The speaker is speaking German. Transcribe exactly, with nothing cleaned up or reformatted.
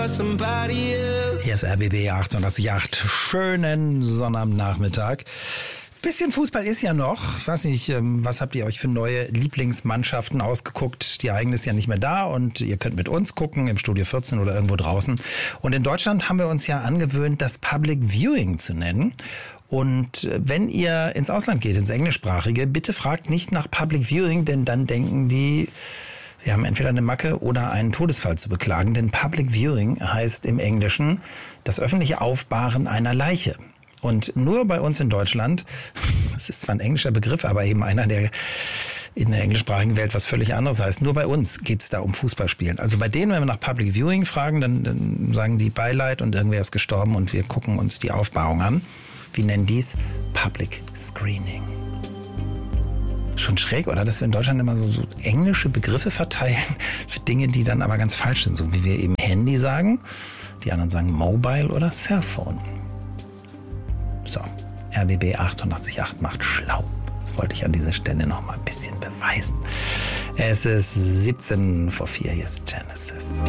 Hier ist R B B achtundachtzig Komma acht. Schönen Sonnabendnachmittag. Bisschen Fußball ist ja noch. Ich weiß nicht, was habt ihr euch für neue Lieblingsmannschaften ausgeguckt? Die eigene ist ja nicht mehr da und ihr könnt mit uns gucken im Studio vierzehn oder irgendwo draußen. Und in Deutschland haben wir uns ja angewöhnt, das Public Viewing zu nennen. Und wenn ihr ins Ausland geht, ins Englischsprachige, bitte fragt nicht nach Public Viewing, denn dann denken die, wir haben entweder eine Macke oder einen Todesfall zu beklagen. Denn Public Viewing heißt im Englischen das öffentliche Aufbahren einer Leiche. Und nur bei uns in Deutschland, das ist zwar ein englischer Begriff, aber eben einer, der in der englischsprachigen Welt was völlig anderes heißt. Nur bei uns geht's da um Fußballspielen. Also bei denen, wenn wir nach Public Viewing fragen, dann, dann sagen die Beileid und irgendwer ist gestorben und wir gucken uns die Aufbahrung an. Wir nennen dies Public Screening. Schon schräg, oder? Dass wir in Deutschland immer so, so englische Begriffe verteilen für Dinge, die dann aber ganz falsch sind. So wie wir eben Handy sagen, die anderen sagen Mobile oder Cellphone. So, R B B achtundachtzig Komma acht macht schlau. Das wollte ich an dieser Stelle noch mal ein bisschen beweisen. Es ist siebzehn vor vier, hier ist Genesis.